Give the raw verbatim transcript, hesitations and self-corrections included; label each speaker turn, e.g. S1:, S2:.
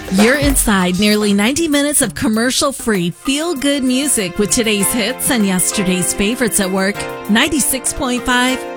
S1: You're inside nearly ninety minutes of commercial-free, feel-good music with today's hits and yesterday's favorites at work. ninety-six point five